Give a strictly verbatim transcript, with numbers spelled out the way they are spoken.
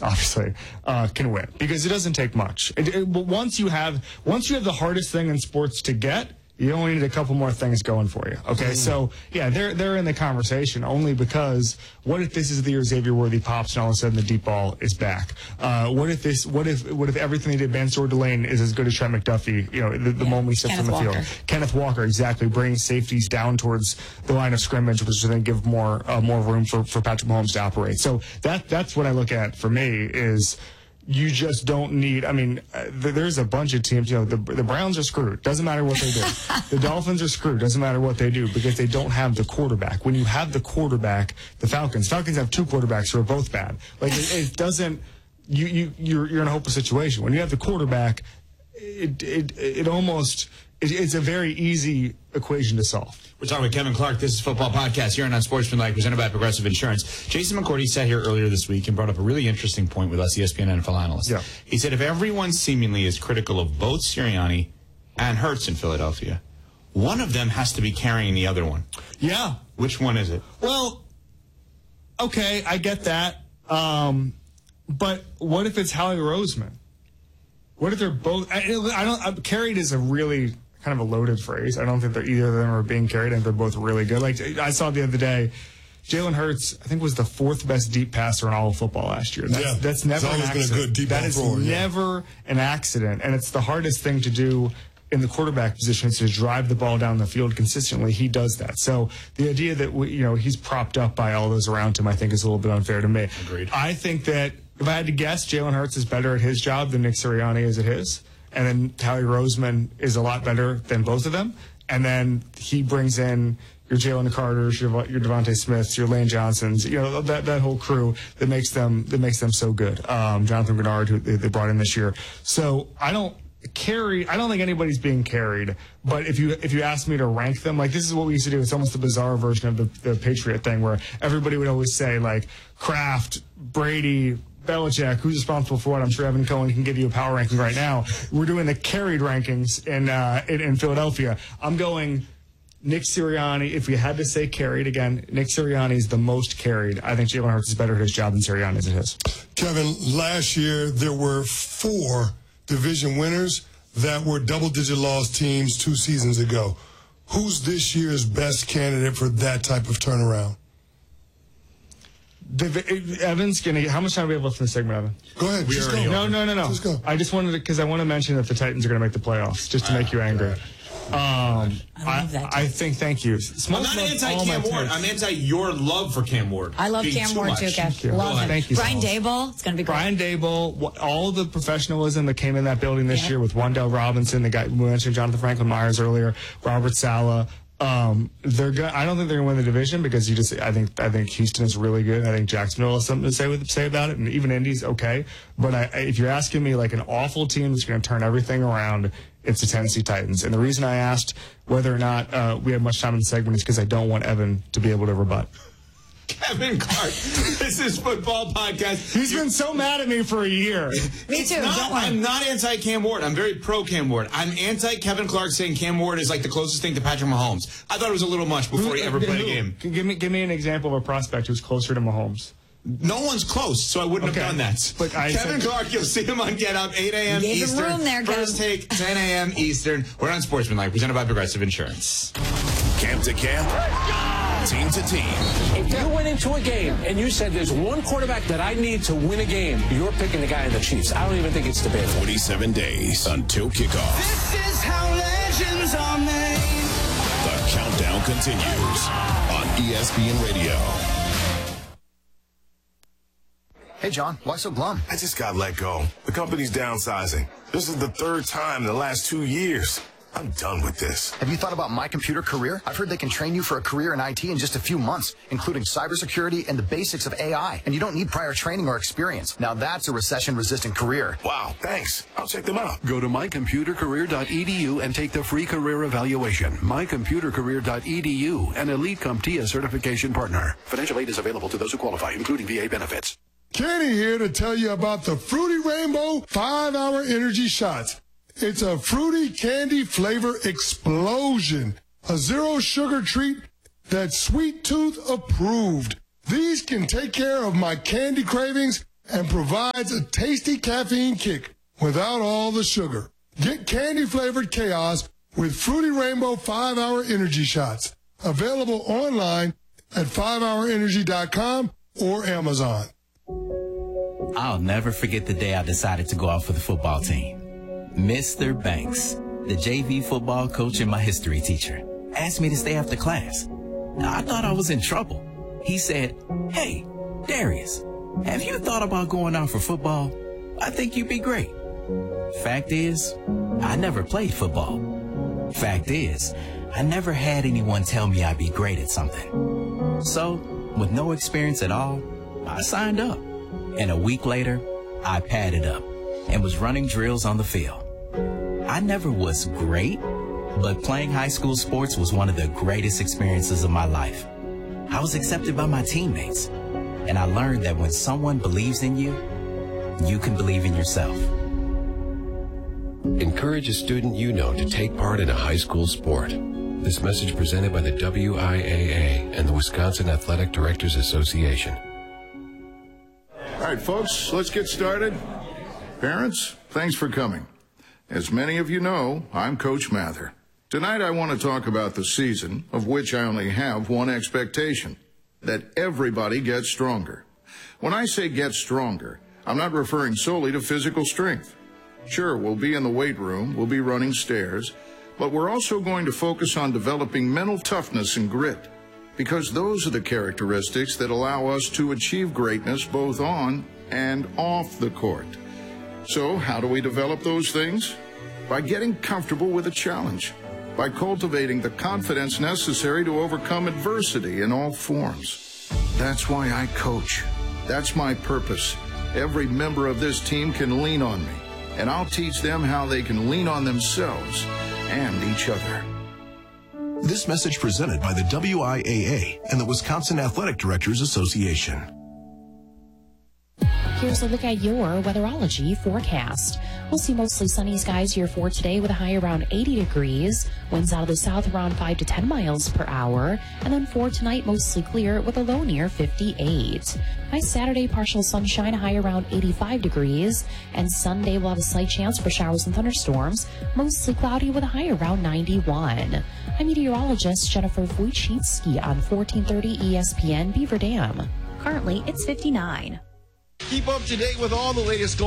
obviously, uh, can win because it doesn't take much. It, it, but once you have once you have the hardest thing in sports to get, you only need a couple more things going for you. Okay, mm. so yeah, they're they're in the conversation only because what if this is the year Xavier Worthy pops and all of a sudden the deep ball is back? Uh, what if this? What if what if everything they did, Van Delane is as good as Trent McDuffie? You know, the, the yeah. moment he steps on the Walker. field, Kenneth Walker, exactly, bringing safeties down towards the line of scrimmage, which is then give more uh, more room for for Patrick Mahomes to operate. So that that's what I look at for me is. You just don't need, I mean, uh, th- there's a bunch of teams, you know, the, the Browns are screwed. Doesn't matter what they do. The Dolphins are screwed. Doesn't matter what they do because they don't have the quarterback. When you have the quarterback, the Falcons, Falcons have two quarterbacks who are both bad. Like, it, it doesn't, you, you, you're, you're in a hopeless situation. When you have the quarterback, it, it, it almost, it, it's a very easy equation to solve. We're talking with Kevin Clark. This is Football Podcast here on Unsportsmanlike, presented by Progressive Insurance. Jason McCourty sat here earlier this week and brought up a really interesting point with us, E S P N N F L analyst. Yeah. He said if everyone seemingly is critical of both Sirianni and Hurts in Philadelphia, one of them has to be carrying the other one. Yeah. Which one is it? Well, okay, I get that. Um, but what if it's Howie Roseman? What if they're both? I, I don't. I, carried is a really kind of a loaded phrase. I don't think that either of them are being carried. I think they're both really good. Like I saw the other day, Jalen Hurts, I think, was the fourth best deep passer in all of football last year. That's, yeah, that's never an accident. Been a good deep that is forward, never yeah. an accident, and it's the hardest thing to do in the quarterback position is to drive the ball down the field consistently. He does that. So the idea that we, you know he's propped up by all those around him, I think, is a little bit unfair to me. Agreed. I think that if I had to guess, Jalen Hurts is better at his job than Nick Sirianni is at his. And then Howie Roseman is a lot better than both of them. And then he brings in your Jalen Carters, your, your Devontae Smiths, your Lane Johnsons, you know, that, that whole crew that makes them that makes them so good. Um, Jonathan Grenard, who they, they brought in this year. So I don't carry, I don't think anybody's being carried. But if you if you ask me to rank them, like this is what we used to do. It's almost the bizarre version of the, the Patriot thing where everybody would always say, like, Kraft, Brady, Belichick, who's responsible for what? I'm sure Evan Cohen can give you a power ranking right now. We're doing the carried rankings in, uh, in in Philadelphia. I'm going Nick Sirianni. If we had to say carried again, Nick Sirianni is the most carried. I think Jalen Hurts is better at his job than Sirianni is at his. Kevin, last year there were four division winners that were double-digit loss teams two seasons ago. Who's this year's best candidate for that type of turnaround? Evan's going to... How much time do we have left in the segment, Evan? Go ahead. We just go. go. No, no, no, no. Just go. I just wanted to... Because I want to mention that the Titans are going to make the playoffs, just to make you angry. Um, I love that. I, I think... Thank you. I'm not anti-Cam Ward. I'm anti your love for Cam Ward. I love Cam Ward, too, Kev. Love him. Thank you. Brian Daboll. It's going to be great. Brian Daboll, all the professionalism that came in that building this yeah. year with Wan'Dale Robinson, the guy we mentioned, Jonathan Franklin Myers earlier, Robert Saleh. Um, they're good. I don't think they're going to win the division because you just. I think. I think Houston is really good. I think Jacksonville has something to say with say about it, and even Indy's okay. But I, if you're asking me, like an awful team that's going to turn everything around, it's the Tennessee Titans. And the reason I asked whether or not uh, we have much time in the segment is because I don't want Evan to be able to rebut. Kevin Clark, this is Football Podcast. He's been so mad at me for a year. Me too. Not, don't worry. I'm not anti-Cam Ward. I'm very pro-Cam Ward. I'm anti-Kevin Clark saying Cam Ward is like the closest thing to Patrick Mahomes. I thought it was a little much before who, he ever played who? a game. Give me, give me an example of a prospect who's closer to Mahomes. No one's close, so I wouldn't okay. have done that. But I Kevin said, Clark, you'll see him on Get Up, eight a.m. Eastern. Room there, First Take, ten a.m. Eastern. We're on Sportsmanlike, presented by Progressive Insurance. Camp to camp, team to team. If you went into a game and you said there's one quarterback that I need to win a game, you're picking the guy in the Chiefs. I don't even think it's debatable. forty-seven days until kickoff. This is how legends are made. The countdown continues on E S P N Radio. Hey, John, why so glum? I just got let go. The company's downsizing. This is the third time in the last two years. I'm done with this. Have you thought about My Computer Career? I've heard they can train you for a career in I T in just a few months, including cybersecurity and the basics of A I. And you don't need prior training or experience. Now that's a recession-resistant career. Wow, thanks. I'll check them out. Go to my computer career dot e d u and take the free career evaluation. my computer career dot e d u, an elite CompTIA certification partner. Financial aid is available to those who qualify, including V A benefits. Kenny here to tell you about the Fruity Rainbow five hour Energy Shots. It's a fruity candy flavor explosion. A zero sugar treat that's Sweet Tooth approved. These can take care of my candy cravings and provides a tasty caffeine kick without all the sugar. Get candy-flavored chaos with Fruity Rainbow five hour Energy Shots. Available online at five hour energy dot com or Amazon. I'll never forget the day I decided to go out for the football team. Mister Banks, the J V football coach and my history teacher, asked me to stay after class. I thought I was in trouble. He said, "Hey, Darius, have you thought about going out for football? I think you'd be great." Fact is, I never played football. Fact is, I never had anyone tell me I'd be great at something. So, with no experience at all, I signed up. And a week later, I padded up and was running drills on the field. I never was great, but playing high school sports was one of the greatest experiences of my life. I was accepted by my teammates, and I learned that when someone believes in you, you can believe in yourself. Encourage a student you know to take part in a high school sport. This message presented by the W I A A and the Wisconsin Athletic Directors Association. All right, folks, let's get started. Parents, thanks for coming. As many of you know, I'm Coach Mather. Tonight I want to talk about the season, of which I only have one expectation, that everybody gets stronger. When I say get stronger, I'm not referring solely to physical strength. Sure, we'll be in the weight room, we'll be running stairs, but we're also going to focus on developing mental toughness and grit, because those are the characteristics that allow us to achieve greatness both on and off the court. So how do we develop those things? By getting comfortable with a challenge, by cultivating the confidence necessary to overcome adversity in all forms. That's why I coach. That's my purpose. Every member of this team can lean on me, and I'll teach them how they can lean on themselves and each other. This message presented by the W I A A and the Wisconsin Athletic Directors Association. Here's a look at your weatherology forecast. We'll see mostly sunny skies here for today with a high around eighty degrees. Winds out of the south around five to ten miles per hour. And then for tonight, mostly clear with a low near fifty-eight. By Saturday, partial sunshine, high around eighty-five degrees. And Sunday, we'll have a slight chance for showers and thunderstorms. Mostly cloudy with a high around ninety-one. I'm meteorologist Jennifer Wojcicki on fourteen thirty E S P N Beaver Dam. Currently, it's fifty-nine. Keep up to date with all the latest